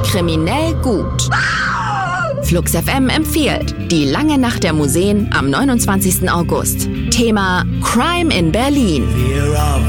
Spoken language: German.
kriminell gut. Flux FM empfiehlt Die lange Nacht der Museen am 29. August. Thema Crime in Berlin.